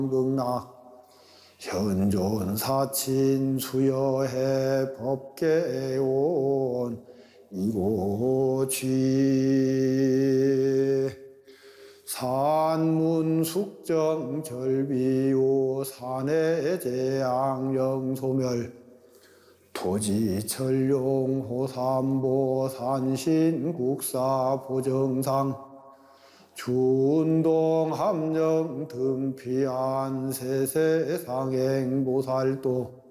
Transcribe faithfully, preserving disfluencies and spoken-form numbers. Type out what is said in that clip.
극락 현존 사친 수여해 법계온 이곳이 산문 숙정 절비오 산해 재앙 영소멸 토지 천룡 호삼보 산신 국사 보정상 준동 함령 등피안 세세 상행 보살도